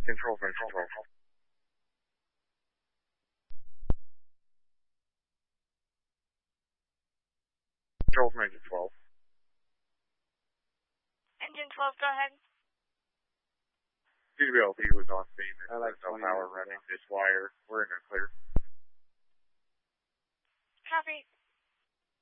Control Major 12. Control Major 12. Engine 12, go ahead. CWLP was on scene. There's no power running this wire. We're in the clear. Copy.